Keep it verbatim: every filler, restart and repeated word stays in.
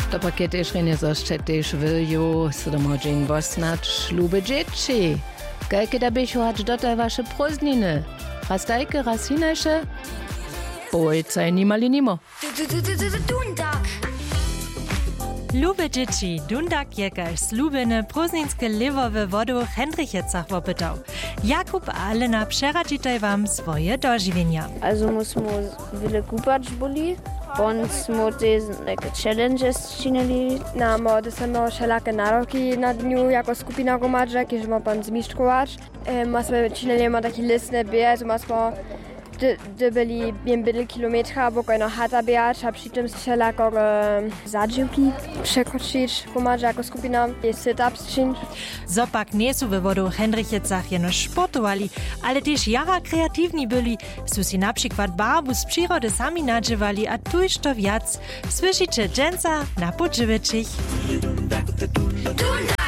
To pakiet też renie zoszcze też wyjo, so domodzień bosnać śluby dzieci. Kajke da byś choć dotaj wasze prózdniny. Raz tajke, raz hinajsze. Bojcaj nimali nimo. Lube dzieci, dundak jekaž slubene prózdninske livowe wodu w Hendrichecach wopytał. Jakub a Alena przeradzitaj wam swoje dożywienia. Also muss man wiele kupać boli. Bons smo te neke challenges činili. Namo, da smo šelake naroki na dnju jako skupina gomadža, ki smo pan zmištrovač. E, ma smo činili ma taki listne bije, so ma smo da byli wiem byle kilometra, bo na chata biać, a przy tym wszelako zadziłki przekroczyć, pomaga jako skupina sit-ups czynić. Zopak nie są we wodu Hendrichecach jeno sportowali, ale też jara kreatywni byli, su si na przykład barbu z przyrody sami nadziewali, a tuż to wiac. Słyszycie dżęca na podziewyczych.